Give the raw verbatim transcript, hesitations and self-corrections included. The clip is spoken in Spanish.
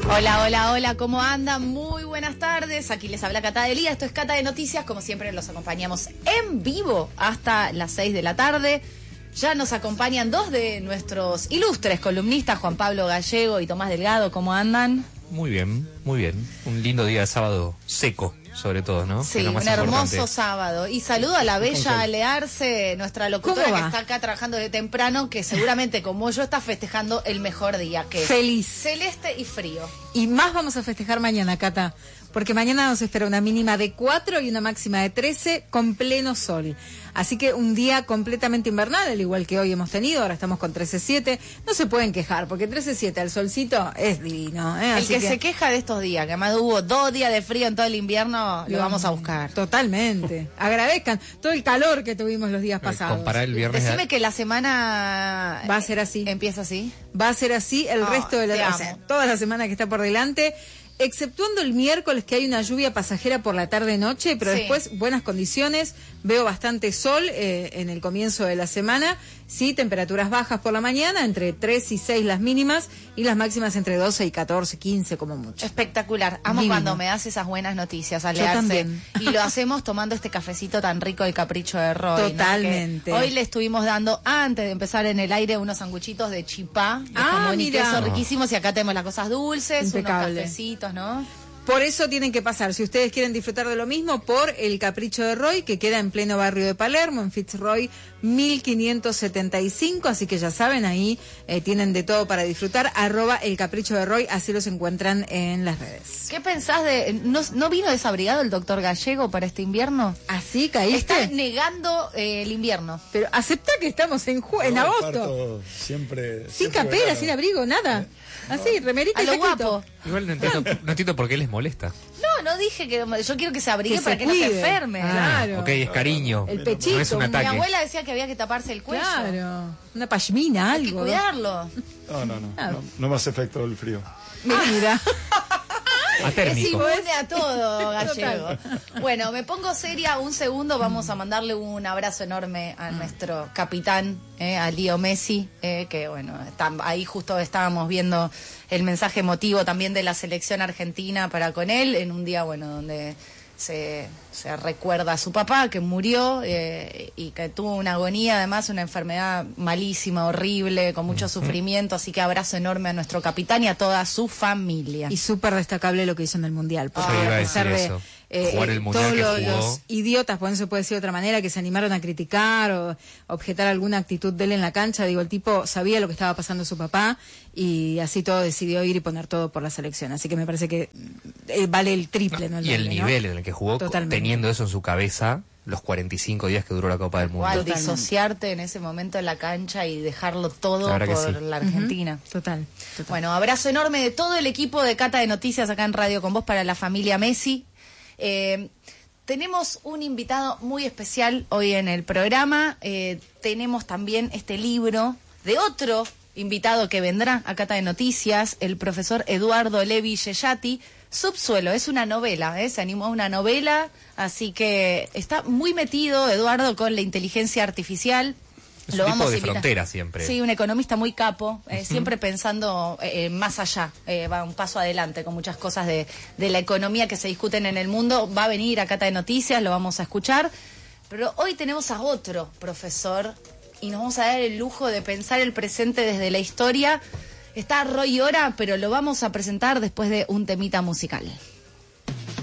Hola, hola, hola, ¿cómo andan? Muy buenas tardes, aquí les habla Cata de Lía, esto es Cata de Noticias, como siempre los acompañamos en vivo hasta las seis de la tarde. Ya nos acompañan dos de nuestros ilustres columnistas, Juan Pablo Gallego y Tomás Delgado, ¿cómo andan? Muy bien, muy bien. Un lindo día de sábado seco, sobre todo, ¿no? Sí, un hermoso sábado. Y saludo a la bella Ale Arce, nuestra locutora que está acá trabajando de temprano, que seguramente como yo está festejando el mejor día, que feliz, es celeste y frío. Y más vamos a festejar mañana, Cata, porque mañana nos espera una mínima de cuatro y una máxima de trece con pleno sol. Así que un día completamente invernal, al igual que hoy hemos tenido, ahora estamos con trece siete. No se pueden quejar, porque trece siete al solcito es divino. ¿eh? El Así que, que se queja de estos días, que además hubo dos días de frío en todo el invierno, lo vamos a buscar. Totalmente. Agradezcan todo el calor que tuvimos los días pasados. Comparar el viernes. Decime que la semana va a ser así. Empieza así. Va a ser así el oh, resto de la, o sea, toda la semana que está por delante. Exceptuando el miércoles, que hay una lluvia pasajera por la tarde-noche, pero sí, después buenas condiciones, veo bastante sol eh, en el comienzo de la semana, sí, temperaturas bajas por la mañana, entre tres y seis las mínimas, y las máximas entre doce y catorce, quince como mucho. Espectacular, amo Divino. Cuando me das esas buenas noticias, Alearse. Y lo hacemos tomando este cafecito tan rico, el Capricho de Roy. Totalmente. ¿No? Hoy le estuvimos dando, antes de empezar en el aire, unos sanguchitos de chipá, de ah, jamón mira. y queso riquísimos, y acá tenemos las cosas dulces, impecable. Unos cafecitos, ¿no? Por eso tienen que pasar, si ustedes quieren disfrutar de lo mismo, por el Capricho de Roy, que queda en pleno barrio de Palermo, en Fitzroy mil quinientos setenta y cinco, así que ya saben, ahí eh, tienen de todo para disfrutar, arroba el Capricho de Roy, así los encuentran en las redes. ¿Qué pensás de, no, no vino desabrigado el doctor Gallego para este invierno? ¿Así caíste? Está negando eh, el invierno. Pero aceptá que estamos en, ju- en no, agosto. Siempre. Sin siempre capera, verano. sin abrigo, nada. Así, remerita a y lo saquito. guapo. Igual no entiendo, no entiendo por qué les molesta. No, no dije que yo quiero que se abrigue Que para se que cuide. no se enferme. Ah, claro. Ok, es cariño. El pechito. No es un ataque. Mi abuela decía que había que taparse el cuello. Claro, una pashmina, Hay que algo. cuidarlo. No, no, no, Ah. no. No me hace efecto el frío. Mira. Es Atérmico. inmune a todo, Gallego. Bueno, me pongo seria un segundo. Vamos a mandarle un abrazo enorme a nuestro capitán, eh, a Leo Messi, eh, que bueno, está, ahí justo estábamos viendo el mensaje emotivo también de la selección argentina para con él, en un día, bueno, donde se, se recuerda a su papá que murió eh, y que tuvo una agonía, además una enfermedad malísima, horrible, con mucho sufrimiento, así que abrazo enorme a nuestro capitán y a toda su familia. Y súper destacable lo que hizo en el Mundial, porque Ah, iba a a pesar decir de eso. eh, Jugar el Mundial todos que los, jugó. los idiotas, por eso puede decir de otra manera, que se animaron a criticar o objetar alguna actitud de él en la cancha, digo, el tipo sabía lo que estaba pasando a su papá y así todo decidió ir y poner todo por la selección, así que me parece que eh, vale el triple, ¿no? El Y el doble, ¿no? nivel en el que jugó, Totalmente. teniendo eso en su cabeza, los cuarenta y cinco días que duró la Copa del Mundo. Igual, Totalmente. disociarte en ese momento en la cancha y dejarlo todo La verdad por que sí. la Argentina. Ujú. Total, total. Bueno, abrazo enorme de todo el equipo de Cata de Noticias acá en Radio Con Vos para la familia Messi. Eh, tenemos un invitado muy especial hoy en el programa. Eh, tenemos también este libro de otro invitado que vendrá a Cata de Noticias, el profesor Eduardo Levi Yeyati. Subsuelo, es una novela, ¿eh? Se animó a una novela, así que está muy metido Eduardo con la inteligencia artificial. Es Lo un vamos tipo de a invitar. frontera siempre. Sí, un economista muy capo, eh, uh-huh. siempre pensando eh, más allá, eh, va un paso adelante con muchas cosas de, de la economía que se discuten en el mundo. Va a venir a Cata de Noticias, lo vamos a escuchar. Pero hoy tenemos a otro profesor y nos vamos a dar el lujo de pensar el presente desde la historia. Está Roy Ora, pero lo vamos a presentar después de un temita musical.